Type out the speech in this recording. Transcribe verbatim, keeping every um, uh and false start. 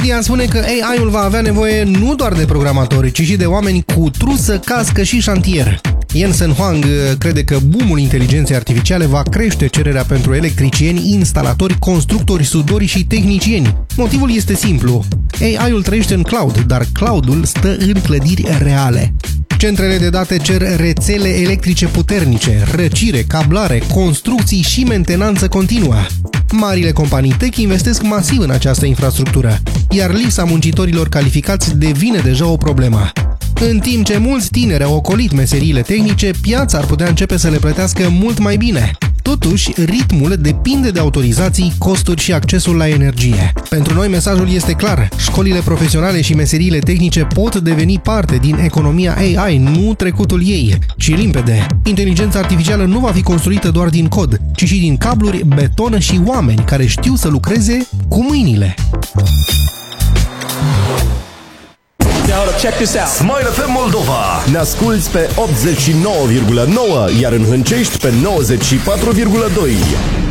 Dian spune că A I-ul va avea nevoie nu doar de programatori, ci și de oameni cu trusă, cască și șantier. Jensen Huang crede că boomul inteligenței artificiale va crește cererea pentru electricieni, instalatori, constructori, sudori și tehnicieni. Motivul este simplu. A I-ul trăiește în cloud, dar cloud-ul stă în clădiri reale. Centrele de date cer rețele electrice puternice, răcire, cablare, construcții și mentenanță continuă. Marile companii tech investesc masiv în această infrastructură, iar lipsa muncitorilor calificați devine deja o problemă. În timp ce mulți tineri au ocolit meseriile tehnice, piața ar putea începe să le plătească mult mai bine. Totuși, ritmul depinde de autorizații, costuri și accesul la energie. Pentru noi, mesajul este clar. Școlile profesionale și meseriile tehnice pot deveni parte din economia A I, nu trecutul ei, ci limpede. Inteligența artificială nu va fi construită doar din cod, ci și din cabluri, beton și oameni care știu să lucreze cu mâinile. Check this out. Smile F M Moldova. Ne asculți pe optzeci și nouă virgulă nouă, iar în Hâncești pe nouăzeci și patru virgulă doi.